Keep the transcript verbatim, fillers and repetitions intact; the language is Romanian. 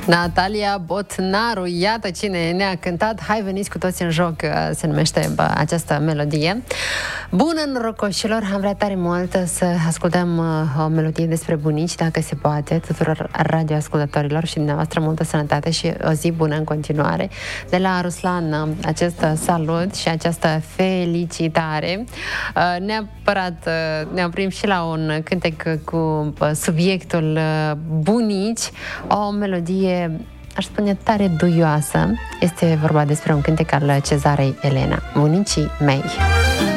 Natalia Botnaru, iată cine ne-a cântat Hai veniți cu toți în joc, se numește bă, această melodie. Bună, norocoșilor, am vrea tare mult să ascultăm uh, o melodie despre bunici, dacă se poate, tuturor radioascultătorilor și dumneavoastră multă sănătate și o zi bună în continuare. De la Ruslan, acest salut și această felicitare. Uh, neapărat uh, ne oprim și la un cântec cu uh, subiectul uh, bunici, o melodie, aș spune, tare duioasă. Este vorba despre un cântec al Cezarei Elena, Bunicii mei.